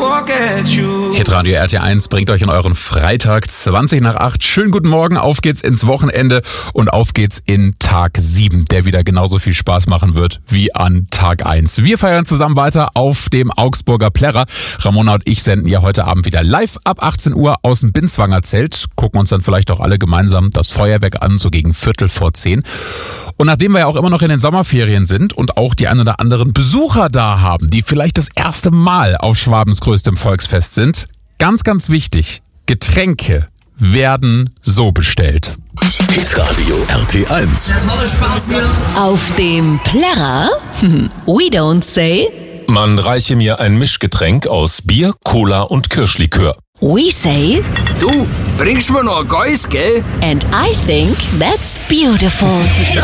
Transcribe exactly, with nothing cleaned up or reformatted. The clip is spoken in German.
forget you. Hitradio R T eins bringt euch in euren Freitag zwanzig nach acht. Schönen guten Morgen, auf geht's ins Wochenende und auf geht's in Tag sieben, der wieder genauso viel Spaß machen wird wie an Tag eins. Wir feiern zusammen weiter auf dem Augsburger Plärrer. Ramona und ich senden ja heute Abend wieder live ab achtzehn Uhr aus dem Binswanger Zelt. Gucken uns dann vielleicht auch alle gemeinsam das Feuerwerk an, so gegen Viertel vor zehn. Und nachdem wir ja auch immer noch in den Sommerferien sind und auch die ein oder anderen Besucher da haben, die vielleicht das erste Mal auf Schwabens größtem Volksfest sind, ganz, ganz wichtig, Getränke werden so bestellt. Hitradio R T eins. Das war der Spaß hier. Auf dem Plärrer? We don't say. Man reiche mir ein Mischgetränk aus Bier, Cola und Kirschlikör. We say. Du, bringst mir noch ein Geist, gell? And I think that's beautiful. Ja,